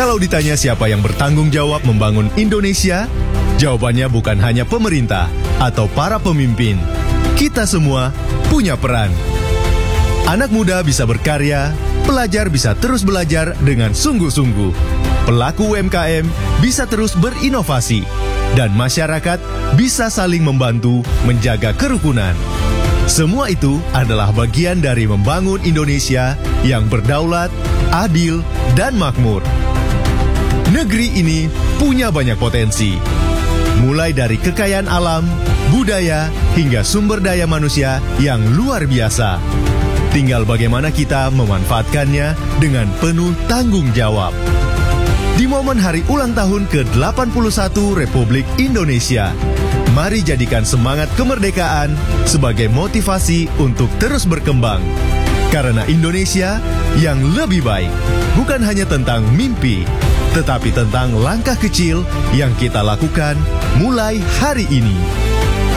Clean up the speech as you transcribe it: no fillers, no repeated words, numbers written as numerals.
Kalau ditanya siapa yang bertanggung jawab membangun Indonesia, jawabannya bukan hanya pemerintah atau para pemimpin. Kita semua punya peran. Anak muda bisa berkarya, pelajar bisa terus belajar dengan sungguh-sungguh. Pelaku UMKM bisa terus berinovasi. Dan masyarakat bisa saling membantu menjaga kerukunan. Semua itu adalah bagian dari membangun Indonesia yang berdaulat, adil, dan makmur. Negeri ini punya banyak potensi. Mulai dari kekayaan alam, budaya, hingga sumber daya manusia yang luar biasa. Tinggal bagaimana kita memanfaatkannya dengan penuh tanggung jawab. Di momen hari ulang tahun ke-81 Republik Indonesia, mari jadikan semangat kemerdekaan sebagai motivasi untuk terus berkembang. Karena Indonesia yang lebih baik bukan hanya tentang mimpi, tetapi tentang langkah kecil yang kita lakukan mulai hari ini.